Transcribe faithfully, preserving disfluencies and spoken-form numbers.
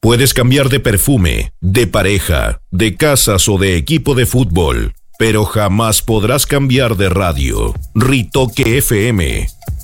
Puedes cambiar de perfume, de pareja, de casas o de equipo de fútbol, pero jamás podrás cambiar de radio. Ritoque F M,